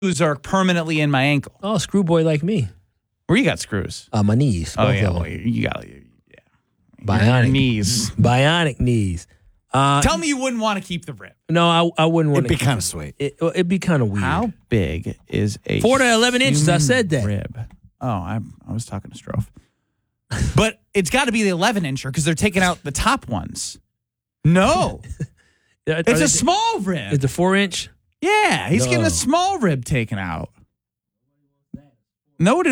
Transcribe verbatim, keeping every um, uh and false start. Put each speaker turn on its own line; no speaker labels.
screws are permanently in my ankle.
Oh, screw boy like me.
Where you got screws?
Uh, my knees.
Oh,
both
yeah.
of them.
Well, you got yeah.
Bionic.
Your knees.
Bionic knees. Uh,
Tell me you wouldn't want to keep the rib.
No, I, I wouldn't want
It'd
to.
be kind of sweet.
It, it'd be kind of weird.
How big is a
Four to eleven inches. I said that.
Rib. Oh, I I was talking to Strofe. But it's got to be the eleven incher because they're taking out the top ones. No,
Are
it's
they-
a small rib.
It's a four inch.
Yeah, he's
No.
getting a small rib taken out. No, it